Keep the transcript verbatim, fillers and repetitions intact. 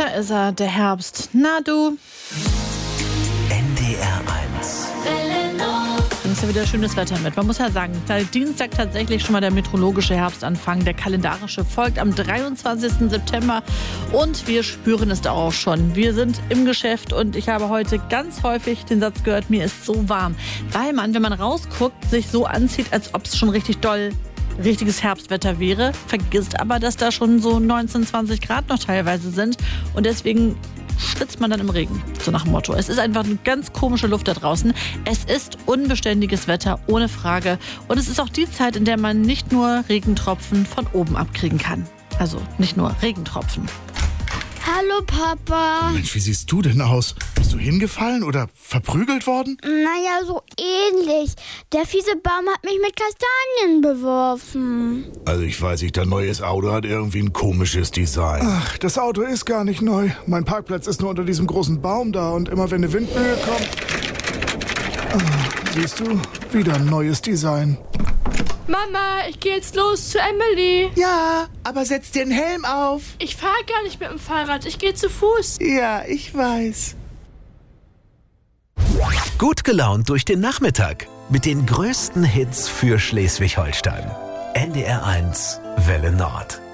Da ist er, der Herbst. Na du? N D R eins. Dann ist ja wieder schönes Wetter mit. Man muss ja sagen, seit Dienstag tatsächlich schon mal der meteorologische Herbstanfang. Der kalendarische folgt am dreiundzwanzigsten September und wir spüren es da auch schon. Wir sind im Geschäft und ich habe heute ganz häufig den Satz gehört, mir ist so warm. Weil man, wenn man rausguckt, sich so anzieht, als ob es schon richtig doll richtiges Herbstwetter wäre, vergisst aber, dass da schon so neunzehn, zwanzig Grad noch teilweise sind und deswegen schwitzt man dann im Regen, so nach dem Motto. Es ist einfach eine ganz komische Luft da draußen. Es ist unbeständiges Wetter, ohne Frage. Und es ist auch die Zeit, in der man nicht nur Regentropfen von oben abkriegen kann. Also nicht nur Regentropfen. Hallo Papa. Mensch, wie siehst du denn aus? Bist du hingefallen oder verprügelt worden? Naja, so ähnlich. Der fiese Baum hat mich mit Kastanien beworfen. Also ich weiß nicht, dein neues Auto hat irgendwie ein komisches Design. Ach, das Auto ist gar nicht neu. Mein Parkplatz ist nur unter diesem großen Baum da und immer wenn eine Windböe kommt... Ah, siehst du, wieder ein neues Design. Mama, ich gehe jetzt los zu Emily. Ja, aber setz den Helm auf. Ich fahre gar nicht mit dem Fahrrad, ich gehe zu Fuß. Ja, ich weiß. Gut gelaunt durch den Nachmittag mit den größten Hits für Schleswig-Holstein. N D R eins Welle Nord.